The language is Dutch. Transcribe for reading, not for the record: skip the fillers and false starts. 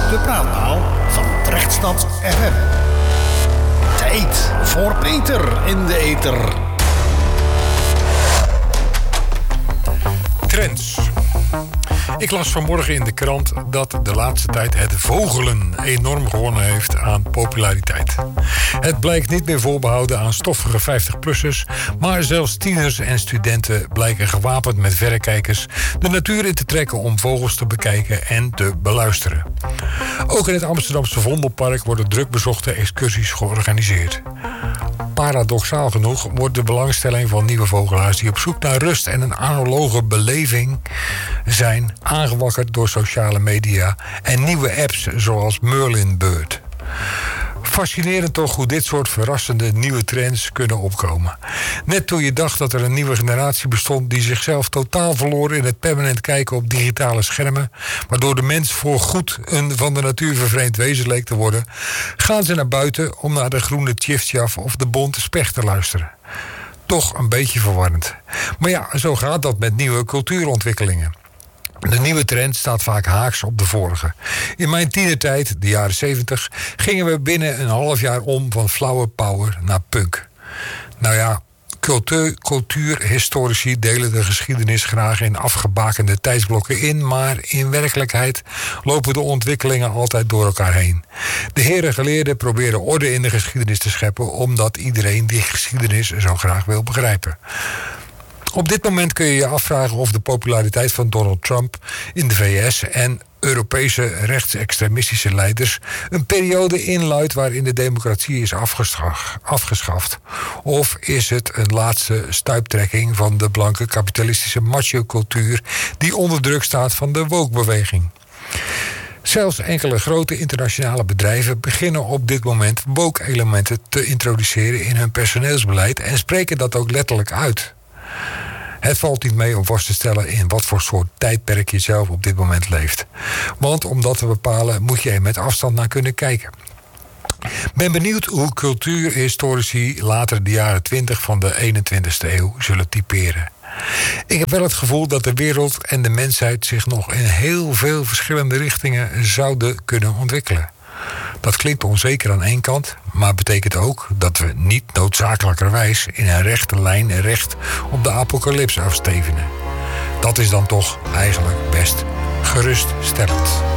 de praatpaal van Drechtstad FM. Tijd voor Peter in de ether. Trends. Ik las vanmorgen in de krant dat de laatste tijd het vogelen enorm gewonnen heeft aan populariteit. Het blijkt niet meer voorbehouden aan stoffige 50-plussers... maar zelfs tieners en studenten blijken gewapend met verrekijkers de natuur in te trekken om vogels te bekijken en te beluisteren. Ook in het Amsterdamse Vondelpark worden druk bezochte excursies georganiseerd. Paradoxaal genoeg wordt de belangstelling van nieuwe vogelaars die op zoek naar rust en een analoge beleving zijn aangewakkerd door sociale media en nieuwe apps zoals Merlin Bird. Fascinerend toch hoe dit soort verrassende nieuwe trends kunnen opkomen. Net toen je dacht dat er een nieuwe generatie bestond die zichzelf totaal verloor in het permanent kijken op digitale schermen, waardoor de mens voorgoed een van de natuur vervreemd wezen leek te worden, gaan ze naar buiten om naar de groene tjiftjaf of de bonte specht te luisteren. Toch een beetje verwarrend. Maar ja, zo gaat dat met nieuwe cultuurontwikkelingen. De nieuwe trend staat vaak haaks op de vorige. In mijn tienertijd, de jaren 70, gingen we binnen een half jaar om van flower power naar punk. Nou ja, cultuurhistorici delen de geschiedenis graag in afgebakende tijdsblokken in, maar in werkelijkheid lopen de ontwikkelingen altijd door elkaar heen. De heren geleerden proberen orde in de geschiedenis te scheppen, omdat iedereen die geschiedenis zo graag wil begrijpen. Op dit moment kun je je afvragen of de populariteit van Donald Trump in de VS en Europese rechtsextremistische leiders een periode inluidt waarin de democratie is afgeschaft. Of is het een laatste stuiptrekking van de blanke kapitalistische macho-cultuur die onder druk staat van de woke-beweging? Zelfs enkele grote internationale bedrijven beginnen op dit moment woke-elementen te introduceren in hun personeelsbeleid en spreken dat ook letterlijk uit. Het valt niet mee om vast te stellen in wat voor soort tijdperk je zelf op dit moment leeft. Want om dat te bepalen moet je er met afstand naar kunnen kijken. Ben benieuwd hoe cultuurhistorici later de jaren 20 van de 21ste eeuw zullen typeren. Ik heb wel het gevoel dat de wereld en de mensheid zich nog in heel veel verschillende richtingen zouden kunnen ontwikkelen. Dat klinkt onzeker aan één kant, maar betekent ook dat we niet noodzakelijkerwijs in een rechte lijn recht op de apocalyps afstevenen. Dat is dan toch eigenlijk best geruststellend.